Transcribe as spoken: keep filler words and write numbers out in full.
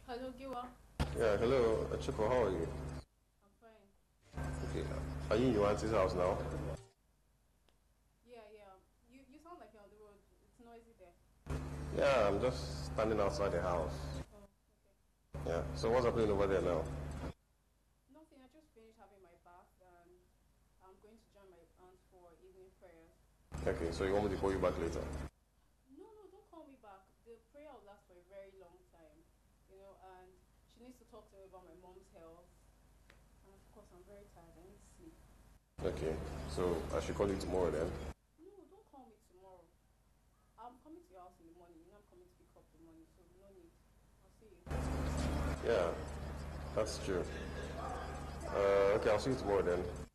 Hello, Giwa. Yeah, hello, Achiko, how are you? I'm fine. Okay, are you in your auntie's house now? Yeah, yeah. You you sound like you're on the road. It's noisy there. Yeah, I'm just standing outside the house. Oh, okay. Yeah, so what's happening over there now? Nothing. I just finished having my bath and I'm going to join my aunt for evening prayers. Okay, so you want me to call you back later? No, no, don't call me back. The prayer will last for a very long time, you know, and she needs to talk to me about my mom's health. And of course, I'm very tired. I need sleep. Okay, so I should call you tomorrow then? No, don't call me tomorrow. I'm coming to your house in the morning. You know, I'm coming to pick up the money, so no need. I'll see you. Yeah, that's true. Uh, okay, I'll see you tomorrow then.